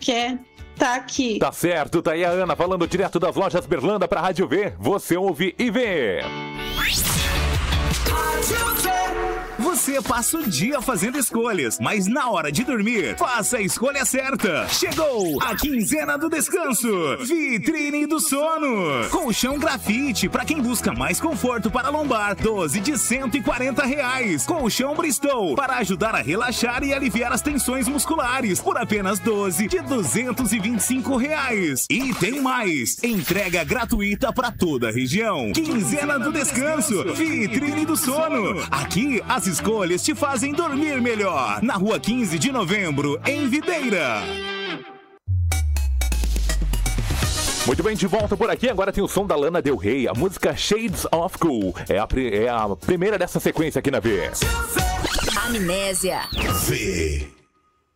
quer tá aqui. Tá certo, tá aí a Ana falando direto das lojas Berlanda pra Rádio V. Você ouve e vê. Você passa o dia fazendo escolhas, mas na hora de dormir, faça a escolha certa. Chegou a quinzena do descanso. Vitrine do sono. Colchão grafite para quem busca mais conforto para lombar, 12 de R$140. Colchão Bristol para ajudar a relaxar e aliviar as tensões musculares, por apenas 12 de R$225. E tem mais, entrega gratuita para toda a região. Quinzena do descanso. Vitrine do sono. Aqui as escolhas te fazem dormir melhor. Na rua 15 de novembro, em Videira. Muito bem, de volta por aqui. Agora tem o som da Lana Del Rey. A música Shades of Cool. É a primeira dessa sequência aqui na V. Amnésia. V.